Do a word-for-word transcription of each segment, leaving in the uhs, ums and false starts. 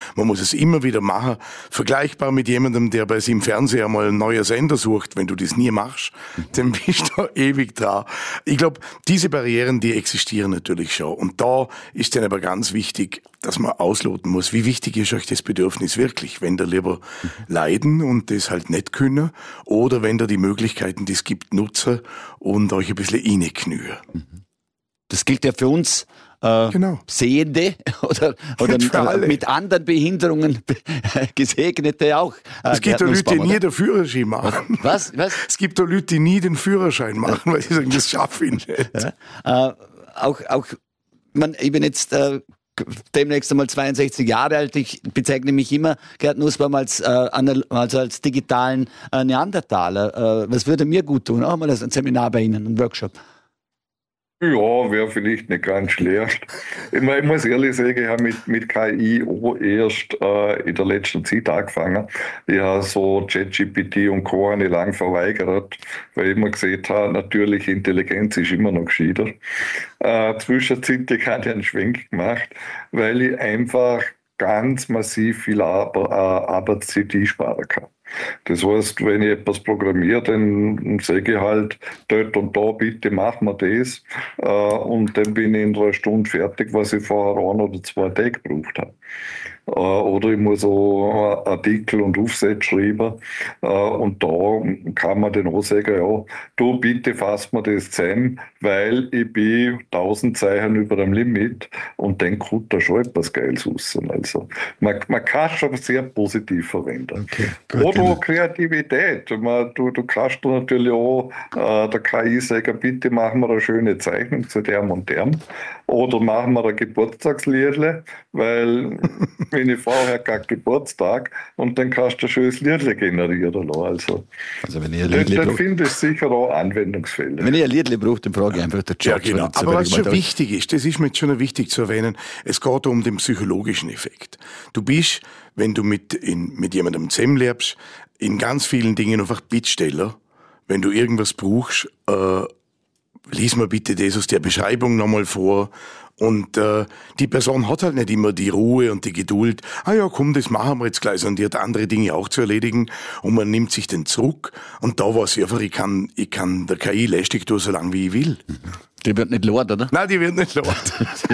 Man muss es immer wieder machen. Vergleichbar mit jemandem, der bei sich im Fernseher mal einen neuen Sender sucht. Wenn du das nie machst, dann bist du ewig dran. Ich glaube, diese Barrieren, die existieren natürlich schon. Und da ist dann aber ganz wichtig, dass man ausloten muss, wie wichtig ist euch das Bedürfnis wirklich? Wenn ihr lieber mhm. leiden und das halt nicht können, oder wenn ihr die Möglichkeiten, die es gibt, nutzen und euch ein bisschen reinknühen. Das gilt ja für uns äh, genau. Sehende oder, oder mit anderen Behinderungen Gesegnete auch. Äh, es gibt ja Leute, die nie den Führerschein machen. Was? Was? Es gibt ja Leute, die nie den Führerschein machen, weil sie sagen, das schaffe ich nicht. Ja. Äh, auch, auch, man, ich bin jetzt äh, demnächst einmal zweiundsechzig Jahre alt. Ich bezeichne mich immer, Gerd Nussbaum, als, äh, also als digitalen äh, Neandertaler. Äh, was würde mir gut tun? Auch mal ein Seminar bei Ihnen, ein Workshop. Ja, wäre vielleicht nicht ganz schlecht. Ich, meine, ich muss ehrlich sagen, ich habe mit, mit K I auch erst äh, in der letzten Zeit angefangen. Ich habe so ChatGPT und Co. nicht lang verweigert, weil ich immer gesehen habe, natürliche Intelligenz ist immer noch gescheiter. Äh, zwischenzeitlich habe ich einen Schwenk gemacht, weil ich einfach ganz massiv viel Ar- äh, Arbeitszeit einsparen kann. Das heißt, wenn ich etwas programmiere, dann sage ich halt, dort und da, bitte mach mir das. Äh, und dann bin ich in einer Stunde fertig, was ich vorher ein oder zwei Tage gebraucht habe. Äh, oder ich muss auch Artikel und Aufsätze schreiben. Äh, und da kann man dann auch sagen, ja, du bitte fass mir das zusammen, weil ich bin tausend Zeichen über dem Limit und dann kommt da schon etwas Geiles raus. Also, man, man kann es schon sehr positiv verwenden. Okay, oder auch Kreativität. Man, du, du kannst natürlich auch äh, der K I sagen, bitte machen wir eine schöne Zeichnung zu dem und dem. Oder machen wir ein Geburtstagsliedle, weil wenn ich vorher keinen Geburtstag und dann kannst du ein schönes Liedle generieren lassen. Also, also wenn ihr ein Liedle dann, dann braucht, finde ich sicher auch Anwendungsfälle. Wenn ihr ein Liedle braucht, dann frage ich einfach der George. Ja, genau. Aber was schon wichtig ist, das ist mir jetzt schon wichtig zu erwähnen, es geht um den psychologischen Effekt. Du bist, wenn du mit, in, mit jemandem zusammenlebst, in ganz vielen Dingen einfach Bittsteller. Wenn du irgendwas brauchst, äh, lies mir bitte das aus der Beschreibung nochmal vor. Und äh, die Person hat halt nicht immer die Ruhe und die Geduld. Ah ja, komm, das machen wir jetzt gleich. Und die hat andere Dinge auch zu erledigen. Und man nimmt sich den zurück. Und da weiß ich einfach, ich kann, ich kann der K I lästig tun, so lange wie ich will. Die wird nicht laut, oder? Nein, die wird nicht laut.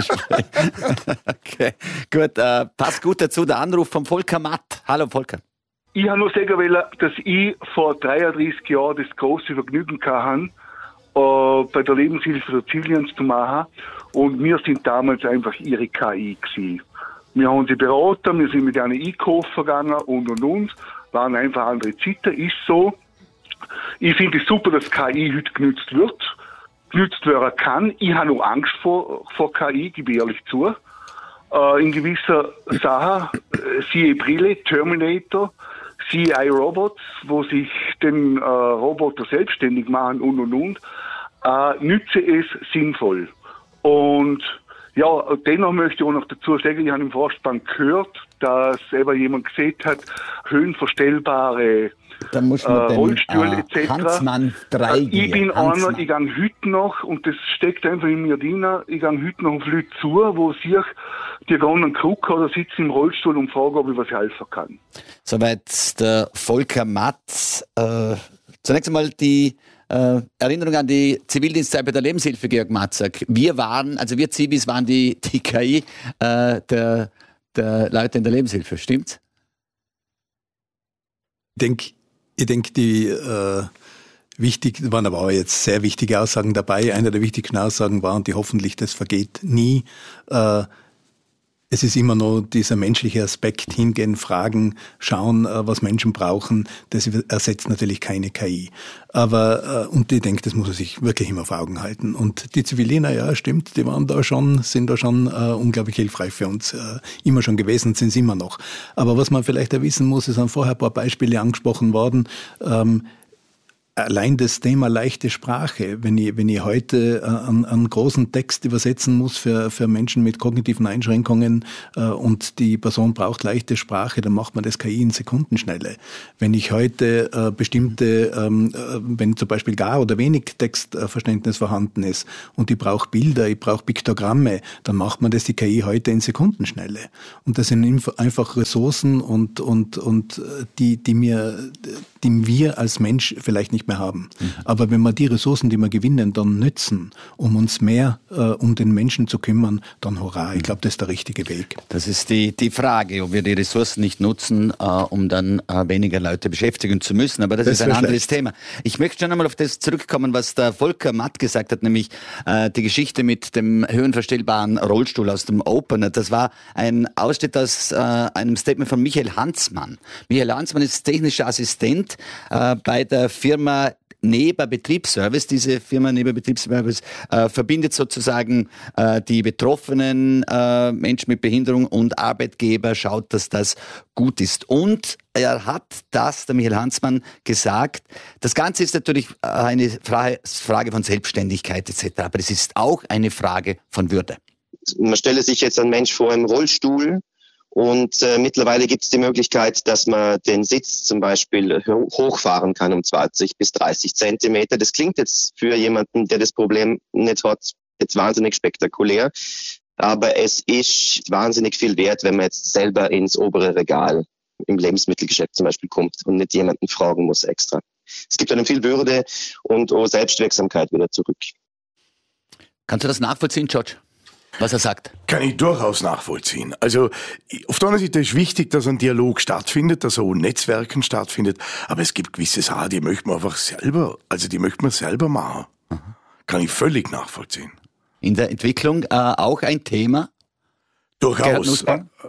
Okay, gut. Äh, passt gut dazu der Anruf vom Volker Matt. Hallo, Volker. Ich habe nur sagen wollen, dass ich vor dreiunddreißig Jahren das große Vergnügen hatte, äh, bei der Lebenshilfe der Zivilians zu machen. Und wir sind damals einfach ihre K I gewesen. Wir haben sie beraten, wir sind mit ihnen einkaufen gegangen und und und. Waren einfach andere Zeiten, ist so. Ich finde es super, dass K I heute genutzt wird, genutzt werden kann. Ich habe noch Angst vor, vor K I, gebe ich ehrlich zu. Äh, in gewisser Sachen, äh, siehe Brille, Terminator, siehe iRobots, wo sich den äh, Roboter selbstständig machen und und und. Äh, nütze es sinnvoll. Und ja, dennoch möchte ich auch noch dazu sagen, ich habe im Vorspann gehört, dass eben jemand gesehen hat, höhenverstellbare da muss man äh, Rollstühle äh, et cetera. Huntsmann drei G. Ich bin Huntsmann. einer, ich gehe heute noch, und das steckt einfach in mir drin, ich gehe heute noch auf Leute zu, wo sich die gehen einen Krug oder sitzen im Rollstuhl und fragen, ob ich was helfen kann. Soweit der Volker Matt. Äh, zunächst einmal die Äh, Erinnerung an die Zivildienstzeit bei der Lebenshilfe, Georg Matzak. Wir waren, also wir Zivis waren die, die K I äh, der, der Leute in der Lebenshilfe, stimmt's? Ich denke, ich denk, die äh, wichtig, waren aber auch jetzt sehr wichtige Aussagen dabei. Eine der wichtigsten Aussagen war, und die hoffentlich, das vergeht nie, äh, es ist immer noch dieser menschliche Aspekt, hingehen, fragen, schauen, was Menschen brauchen. Das ersetzt natürlich keine K I. Aber, und ich denke, das muss man sich wirklich immer vor Augen halten. Und die Ziviliner, ja, stimmt, die waren da schon, sind da schon äh, unglaublich hilfreich für uns. Äh, immer schon gewesen, sind sie immer noch. Aber was man vielleicht auch wissen muss, es sind vorher ein paar Beispiele angesprochen worden. Ähm, allein das Thema leichte Sprache, wenn ich, wenn ich heute äh, einen, einen großen Text übersetzen muss für, für Menschen mit kognitiven Einschränkungen äh, und die Person braucht leichte Sprache, dann macht man das K I in Sekundenschnelle. Wenn ich heute äh, bestimmte, ähm, äh, wenn zum Beispiel gar oder wenig Textverständnis vorhanden ist und ich brauche Bilder, ich brauche Piktogramme, dann macht man das die K I heute in Sekundenschnelle. Und das sind einfach Ressourcen und, und, und die, die mir, die wir als Mensch vielleicht nicht mehr haben. Mhm. Aber wenn wir die Ressourcen, die wir gewinnen, dann nützen, um uns mehr äh, um den Menschen zu kümmern, dann hurra. Ich glaube, das ist der richtige Weg. Das ist die, die Frage, ob wir die Ressourcen nicht nutzen, äh, um dann äh, weniger Leute beschäftigen zu müssen. Aber das, das ist ein anderes schlecht. Thema. Ich möchte schon einmal auf das zurückkommen, was der Volker Matt gesagt hat, nämlich äh, die Geschichte mit dem höhenverstellbaren Rollstuhl aus dem Opener. Das war ein Ausschnitt aus äh, einem Statement von Michael Hansmann. Michael Hansmann ist technischer Assistent äh, bei der Firma Neber Betriebsservice. Diese Firma Neber Betriebsservice äh, verbindet sozusagen äh, die betroffenen äh, Menschen mit Behinderung und Arbeitgeber, schaut, dass das gut ist. Und er hat das, der Michael Hansmann, gesagt, das Ganze ist natürlich eine Frage, Frage von Selbstständigkeit et cetera, aber es ist auch eine Frage von Würde. Man stelle sich jetzt einen Mensch vor im Rollstuhl, und äh, mittlerweile gibt es die Möglichkeit, dass man den Sitz zum Beispiel hochfahren kann um zwanzig bis dreißig Zentimeter. Das klingt jetzt für jemanden, der das Problem nicht hat, jetzt wahnsinnig spektakulär. Aber es ist wahnsinnig viel wert, wenn man jetzt selber ins obere Regal im Lebensmittelgeschäft zum Beispiel kommt und nicht jemanden fragen muss extra. Es gibt einem viel Würde und auch Selbstwirksamkeit wieder zurück. Kannst du das nachvollziehen, George? Was er sagt. Kann ich durchaus nachvollziehen. Also auf der anderen Seite ist wichtig, dass ein Dialog stattfindet, dass auch Netzwerken stattfindet, aber es gibt gewisse Sachen, die möchte man einfach selber, also die möchte man selber machen. Aha. Kann ich völlig nachvollziehen. In der Entwicklung äh, auch ein Thema? Durchaus.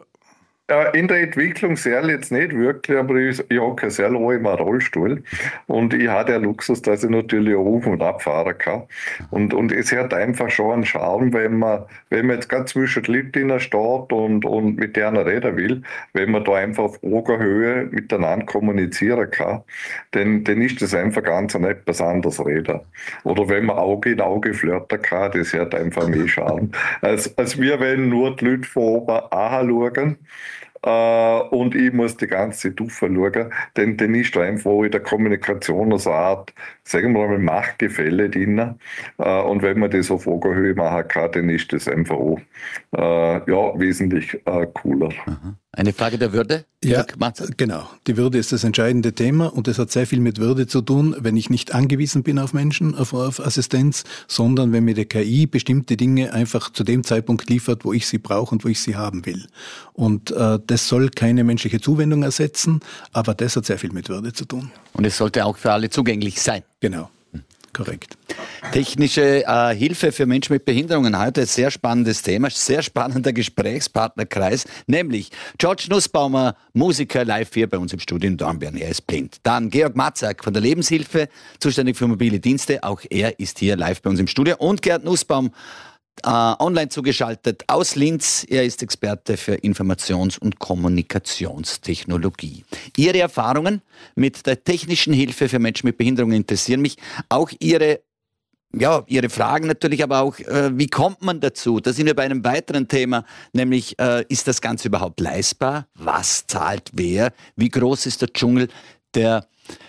In der Entwicklung sehr jetzt nicht wirklich, aber ich, ich habe kein sehr lange im Rollstuhl und ich habe den Luxus, dass ich natürlich auch auf- und abfahren kann. Und, und es hat einfach schon einen Charme, wenn man, wenn man jetzt ganz zwischen den Leuten steht und, und mit denen reden will, wenn man da einfach auf Augenhöhe miteinander kommunizieren kann, dann, dann ist das einfach ganz ein etwas anderes reden. Oder wenn man Auge in Auge flirten kann, das hat einfach mehr Charme. Als, als wir, wenn nur die Leute von oben anschauen, Uh, und ich muss die ganze Zeit aufschauen, denn dann ist da einfach in der Kommunikation so eine Art, sagen wir mal, Machtgefälle drin. Uh, und wenn man das auf Augenhöhe machen kann, dann ist das einfach auch uh, ja, wesentlich uh, cooler. Aha. Eine Frage der Würde? Ja, genau. Die Würde ist das entscheidende Thema und das hat sehr viel mit Würde zu tun, wenn ich nicht angewiesen bin auf Menschen, auf, auf Assistenz, sondern wenn mir die K I bestimmte Dinge einfach zu dem Zeitpunkt liefert, wo ich sie brauche und wo ich sie haben will. Und äh, das soll keine menschliche Zuwendung ersetzen, aber das hat sehr viel mit Würde zu tun. Und es sollte auch für alle zugänglich sein. Genau. Korrekt. Technische äh, Hilfe für Menschen mit Behinderungen. Heute ein sehr spannendes Thema, sehr spannender Gesprächspartnerkreis, nämlich George Nussbaumer, Musiker, live hier bei uns im Studio in Dornbirn. Er ist blind. Dann Georg Matzak von der Lebenshilfe, zuständig für mobile Dienste. Auch er ist hier live bei uns im Studio. Und Gerd Nussbaum, Uh, online zugeschaltet aus Linz. Er ist Experte für Informations- und Kommunikationstechnologie. Ihre Erfahrungen mit der technischen Hilfe für Menschen mit Behinderungen interessieren mich. Auch Ihre, ja, Ihre Fragen natürlich, aber auch, äh, wie kommt man dazu? Da sind wir bei einem weiteren Thema, nämlich, äh, ist das Ganze überhaupt leistbar? Was zahlt wer? Wie groß ist der Dschungel der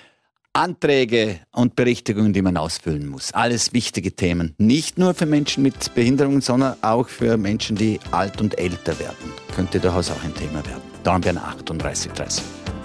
Anträge und Berechtigungen, die man ausfüllen muss. Alles wichtige Themen. Nicht nur für Menschen mit Behinderungen, sondern auch für Menschen, die alt und älter werden. Könnte durchaus auch ein Thema werden. Dornbirn achtunddreißig dreißig.